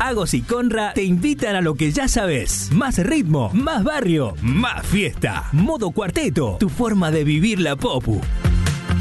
Agos y Conra te invitan a lo que ya sabes. Más ritmo, más barrio, más fiesta. Modo Cuarteto, tu forma de vivir la popu.